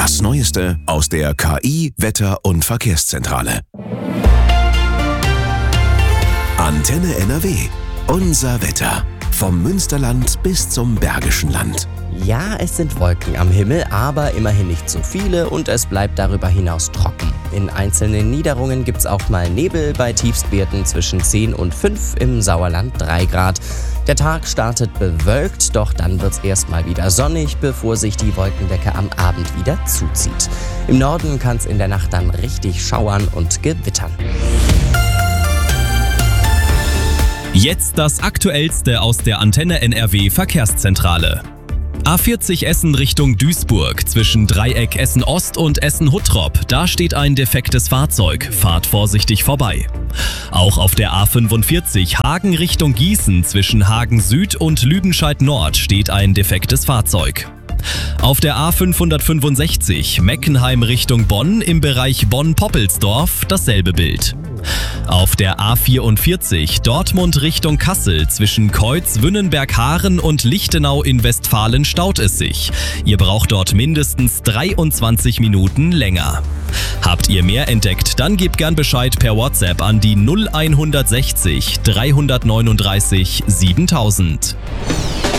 Das Neueste aus der KI, Wetter- und Verkehrszentrale. Antenne NRW. Unser Wetter. Vom Münsterland bis zum Bergischen Land. Ja, es sind Wolken am Himmel, aber immerhin nicht so viele und es bleibt darüber hinaus trocken. In einzelnen Niederungen gibt's auch mal Nebel bei Tiefstwerten zwischen 10 und 5, im Sauerland 3 Grad. Der Tag startet bewölkt, doch dann wird's erstmal wieder sonnig, bevor sich die Wolkendecke am Abend wieder zuzieht. Im Norden kann's in der Nacht dann richtig schauern und gewittern. Jetzt das Aktuellste aus der Antenne NRW Verkehrszentrale. A40 Essen Richtung Duisburg, zwischen Dreieck Essen Ost und Essen Huttrop. Da steht ein defektes Fahrzeug. Fahrt vorsichtig vorbei. Auch auf der A45 Hagen Richtung Gießen, zwischen Hagen Süd und Lüdenscheid Nord steht ein defektes Fahrzeug. Auf der A565 Meckenheim Richtung Bonn, im Bereich Bonn-Poppelsdorf dasselbe Bild. Auf der A44 Dortmund Richtung Kassel, zwischen Keutz, Wünnenberg-Haaren und Lichtenau in Westfalen staut es sich. Ihr braucht dort mindestens 23 Minuten länger. Habt ihr mehr entdeckt, dann gebt gern Bescheid per WhatsApp an die 0160 339 7000.